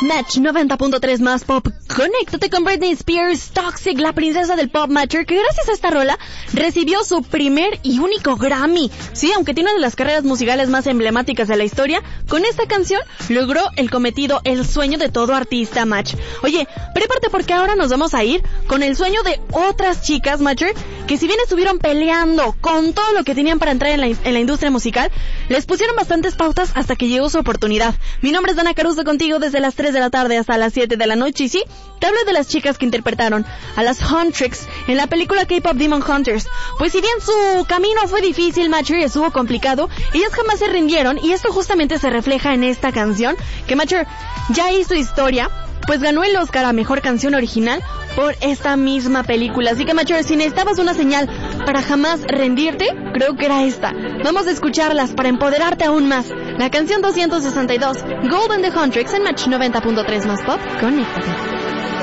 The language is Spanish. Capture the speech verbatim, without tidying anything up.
Match noventa punto tres más pop. Conéctate con Britney Spears, Toxic, la princesa del pop Matcher, que gracias a esta rola recibió su primer y único Grammy. Sí, aunque tiene una de las carreras musicales más emblemáticas de la historia, con esta canción logró el cometido, el sueño de todo artista Match. Oye, prepárate porque ahora nos vamos a ir con el sueño de otras chicas Matcher, que si bien estuvieron peleando con todo lo que tenían para entrar en la, en la industria musical, les pusieron bastantes pautas hasta que llegó su oportunidad. Mi nombre es Dana Caruso, contigo desde las tres de la tarde hasta las siete de la noche, y sí, te hablo de las chicas que interpretaron a las Huntrix en la película K-Pop Demon Hunters. Pues si bien su camino fue difícil, Matcher, y estuvo complicado, ellas jamás se rindieron, y esto justamente se refleja en esta canción, que Matcher ya hizo historia, pues ganó el Oscar a Mejor Canción Original por esta misma película. Así que, Matcher, si necesitabas una señal para jamás rendirte, creo que era esta. Vamos a escucharlas para empoderarte aún más. La canción doscientos sesenta y dos, Golden the Huntrix, en Match noventa punto tres más pop. Conéctate.